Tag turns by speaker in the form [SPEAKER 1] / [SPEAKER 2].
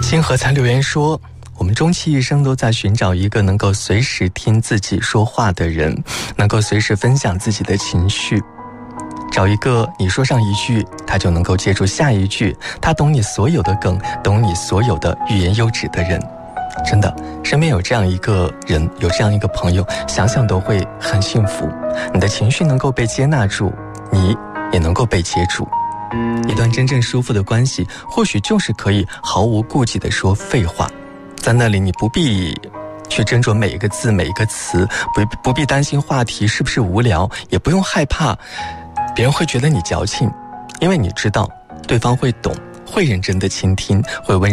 [SPEAKER 1] 星河才留言说，我们终其一生都在寻找一个能够随时听自己说话的人，能够随时分享自己的情绪，找一个你说上一句他就能够接住下一句，他懂你所有的梗，懂你所有的欲言又止的人。真的，身边有这样一个人，有这样一个朋友，想想都会很幸福。你的情绪能够被接纳住，你也能够被接住。一段真正舒服的关系，或许就是可以毫无顾忌地说废话，在那里你不必去斟酌每一个字每一个词，不必担心话题是不是无聊，也不用害怕别人会觉得你矫情，因为你知道对方会懂，会认真的倾听，会温